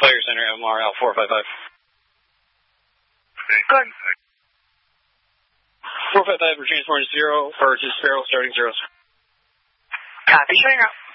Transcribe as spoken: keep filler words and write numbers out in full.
Tiger Center, M R L four five five. Go ahead. four five five, we're transporting zero, or to Sparrow starting zeros. Copy, showing out.